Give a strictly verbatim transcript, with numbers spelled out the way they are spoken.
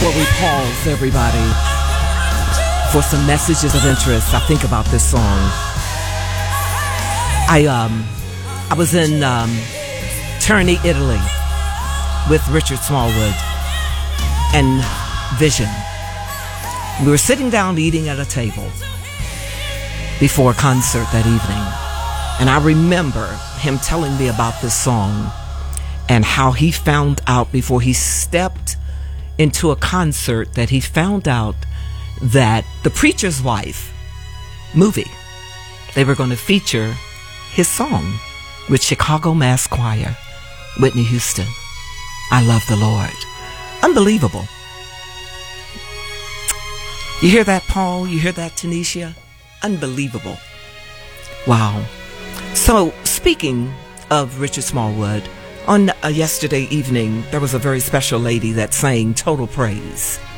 before we pause, everybody, for some messages of interest, I think about this song. I um, I was in um, Terni, Italy, with Richard Smallwood and Vision. We were sitting down eating at a table before a concert that evening, and I remember him telling me about this song and how he found out before he stepped into a concert that he found out that The Preacher's Wife movie, they were going to feature his song with Chicago Mass Choir, Whitney Houston, I Love the Lord. Unbelievable. You hear that, Paul? You hear that, Tanisha? Unbelievable. Wow. So, speaking of Richard Smallwood, on uh, yesterday evening, there was a very special lady that sang Total Praise.